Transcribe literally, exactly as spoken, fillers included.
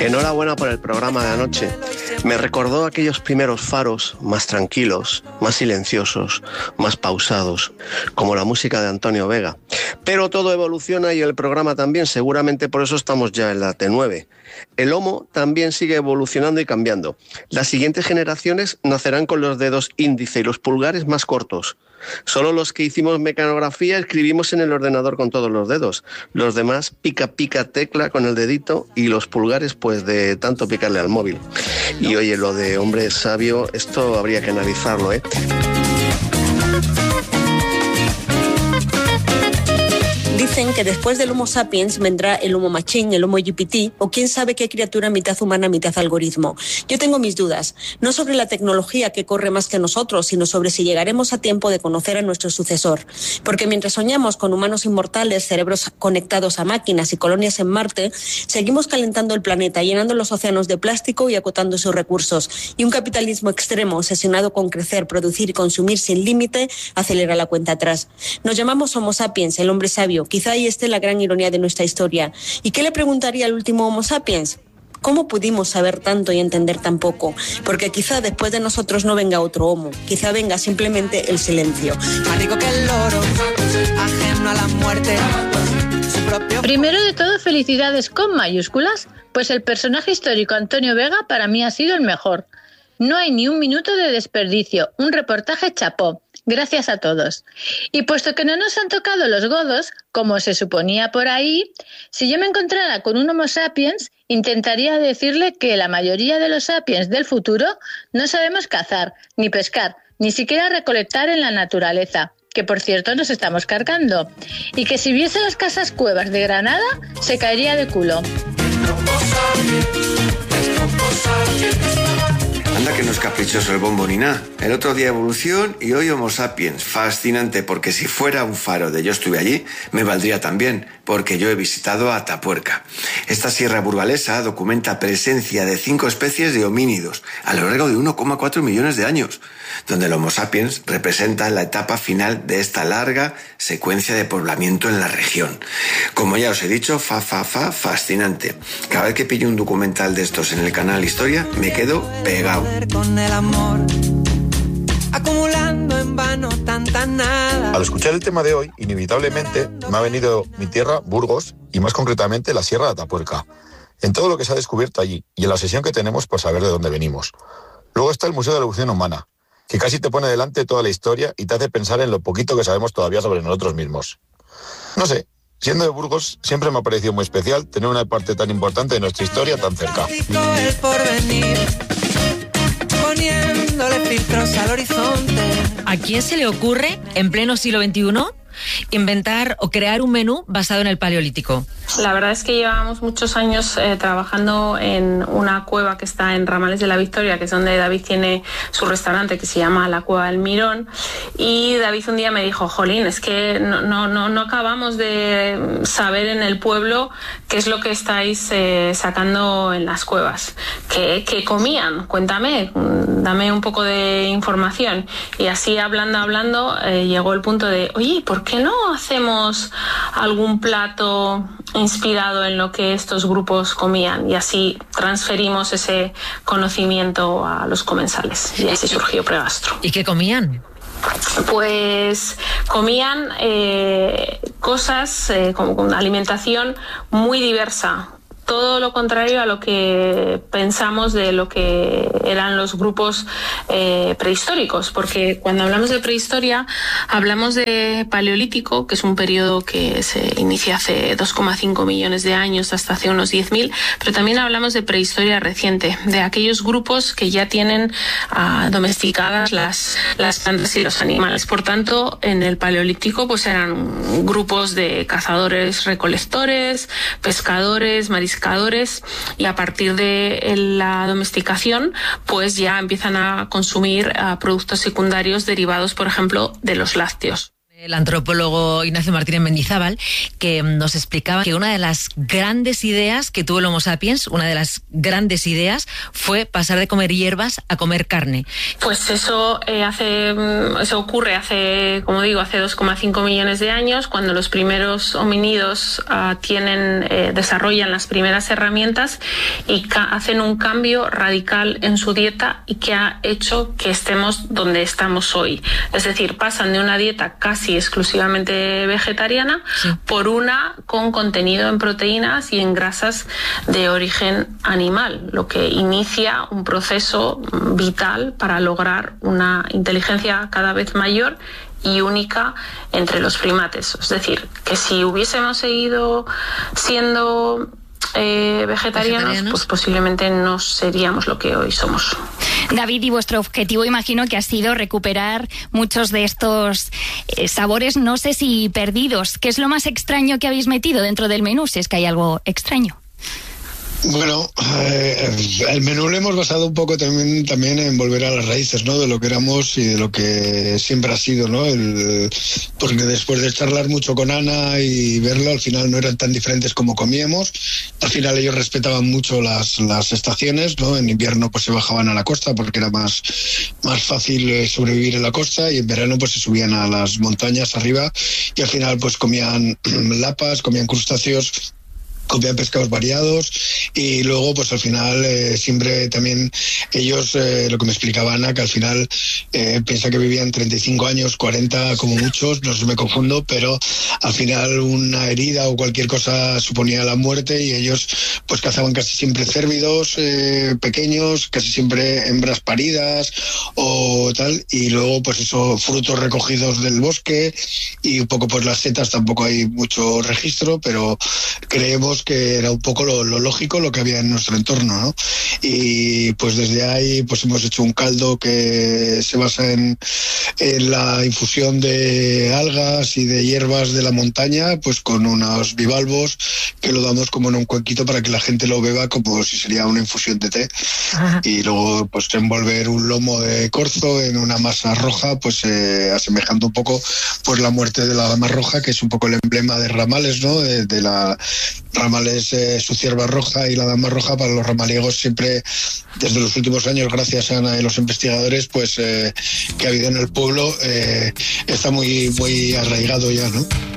Enhorabuena por el programa de anoche. Me recordó aquellos primeros faros más tranquilos, más silenciosos, más pausados, como la música de Antonio Vega. Pero todo evoluciona y el programa también, seguramente por eso estamos ya en la T nueve. El Homo también sigue evolucionando y cambiando. Las siguientes generaciones nacerán con los dedos índice y los pulgares más cortos. Solo los que hicimos mecanografía escribimos en el ordenador con todos los dedos. Los demás pica pica tecla con el dedito y los pulgares pues de tanto picarle al móvil. Y oye, lo de hombre sabio, esto habría que analizarlo, ¿eh? Dicen que después del Homo sapiens vendrá el Homo machine, el Homo G P T, o quién sabe qué criatura mitad humana, mitad algoritmo. Yo tengo mis dudas, no sobre la tecnología que corre más que nosotros, sino sobre si llegaremos a tiempo de conocer a nuestro sucesor. Porque mientras soñamos con humanos inmortales, cerebros conectados a máquinas y colonias en Marte, seguimos calentando el planeta, llenando los océanos de plástico y acotando sus recursos. Y un capitalismo extremo, obsesionado con crecer, producir y consumir sin límite, acelera la cuenta atrás. Nos llamamos Homo sapiens, el hombre sabio. Quizá ahí esté la gran ironía de nuestra historia. ¿Y qué le preguntaría al último Homo sapiens? ¿Cómo pudimos saber tanto y entender tan poco? Porque quizá después de nosotros no venga otro Homo, quizá venga simplemente el silencio. Más rico que el loro, ajeno a la muerte. Primero de todo, felicidades con mayúsculas, pues el personaje histórico Antonio Vega para mí ha sido el mejor. No hay ni un minuto de desperdicio, un reportaje chapó. Gracias a todos. Y puesto que no nos han tocado los godos, como se suponía por ahí, si yo me encontrara con un Homo sapiens, intentaría decirle que la mayoría de los sapiens del futuro no sabemos cazar, ni pescar, ni siquiera recolectar en la naturaleza, que por cierto nos estamos cargando, y que si viese las casas cuevas de Granada, se caería de culo. Anda que no es caprichoso el bombo ni nada. El otro día evolución y hoy Homo sapiens. Fascinante, porque si fuera un faro de yo estuve allí, me valdría también, porque yo he visitado Atapuerca. Esta sierra burgalesa documenta presencia de cinco especies de homínidos a lo largo de uno coma cuatro millones de años, donde el Homo sapiens representa la etapa final de esta larga secuencia de poblamiento en la región. Como ya os he dicho, fa, fa, fa, fascinante. Cada vez que pillo un documental de estos en el canal Historia, me quedo pegado. Con el amor, acumulando en vano tanta nada. Al escuchar el tema de hoy, inevitablemente me ha venido mi tierra, Burgos, y más concretamente la Sierra de Atapuerca, en todo lo que se ha descubierto allí y en la obsesión que tenemos por saber de dónde venimos. Luego está el Museo de la Evolución Humana, que casi te pone delante toda la historia y te hace pensar en lo poquito que sabemos todavía sobre nosotros mismos. No sé, siendo de Burgos, siempre me ha parecido muy especial tener una parte tan importante de nuestra historia tan cerca. Poniéndole filtros al horizonte. ¿A quién se le ocurre, en pleno siglo veintiuno, inventar o crear un menú basado en el Paleolítico? La verdad es que llevábamos muchos años eh, trabajando en una cueva que está en Ramales de la Victoria, que es donde David tiene su restaurante, que se llama La Cueva del Mirón, y David un día me dijo, jolín, es que no, no, no, no acabamos de saber en el pueblo qué es lo que estáis eh, sacando en las cuevas. ¿Qué, qué comían? Cuéntame, dame un poco de información. Y así hablando, hablando, eh, llegó el punto de, oye, ¿por qué no hacemos algún plato inspirado en lo que estos grupos comían? Y así transferimos ese conocimiento a los comensales. Y así surgió Pregastro. ¿Y qué comían? Pues comían eh, cosas, eh, como con una alimentación muy diversa. Todo lo contrario a lo que pensamos de lo que eran los grupos eh, prehistóricos, porque cuando hablamos de prehistoria hablamos de paleolítico, que es un periodo que se inicia hace dos coma cinco millones de años hasta hace unos diez mil, pero también hablamos de prehistoria reciente, de aquellos grupos que ya tienen uh, domesticadas las, las plantas y los animales. Por tanto, en el paleolítico pues eran grupos de cazadores, recolectores, pescadores, mariscadores, y a partir de la domesticación pues ya empiezan a consumir uh, productos secundarios derivados, por ejemplo, de los lácteos. El antropólogo Ignacio Martínez Mendizábal, que nos explicaba que una de las grandes ideas que tuvo el Homo sapiens, una de las grandes ideas, fue pasar de comer hierbas a comer carne. Pues eso eh, hace, eso ocurre hace, como digo, hace dos coma cinco millones de años, cuando los primeros homínidos uh, tienen, eh, desarrollan las primeras herramientas y ca- hacen un cambio radical en su dieta y que ha hecho que estemos donde estamos hoy. Es decir, pasan de una dieta casi exclusivamente vegetariana sí. por una con contenido en proteínas y en grasas de origen animal, lo que inicia un proceso vital para lograr una inteligencia cada vez mayor y única entre los primates. Es decir, que si hubiésemos seguido siendo Eh, vegetarianos, vegetarianos, pues posiblemente no seríamos lo que hoy somos. David, y vuestro objetivo imagino que ha sido recuperar muchos de estos eh, sabores, no sé si perdidos. ¿Qué es lo más extraño que habéis metido dentro del menú, si es que hay algo extraño? Bueno, eh, el menú lo hemos basado un poco también, también en volver a las raíces, ¿no? De lo que éramos y de lo que siempre ha sido, ¿no? El, porque después de charlar mucho con Ana y verlo, al final no eran tan diferentes como comíamos. Al final ellos respetaban mucho las, las estaciones, ¿no? En invierno pues se bajaban a la costa porque era más, más fácil sobrevivir en la costa, y en verano pues se subían a las montañas arriba y al final pues comían lapas, comían crustáceos, comían pescados variados, y luego pues al final eh, siempre también ellos, eh, lo que me explicaba Ana, que al final eh, piensa que vivían treinta y cinco años, cuarenta como muchos, no sé si me confundo, pero al final una herida o cualquier cosa suponía la muerte, y ellos pues cazaban casi siempre cérvidos eh, pequeños, casi siempre hembras paridas o tal, y luego pues eso, frutos recogidos del bosque, y un poco pues las setas tampoco hay mucho registro, pero creemos que era un poco lo, lo lógico, lo que había en nuestro entorno, ¿no? Y pues desde ahí pues hemos hecho un caldo que se basa en, en la infusión de algas y de hierbas de la montaña, pues con unos bivalvos que lo damos como en un cuenquito para que la gente lo beba como si sería una infusión de té. Ajá. Y luego pues envolver un lomo de corzo en una masa roja, pues eh, asemejando un poco pues la muerte de la dama roja, que es un poco el emblema de Ramales, ¿no? De, de la Ramales, eh, su cierva roja y la dama roja para los ramaliegos siempre, desde los últimos años, gracias a Ana y los investigadores, pues eh, que ha habido en el pueblo, eh, está muy, muy arraigado ya, ¿no?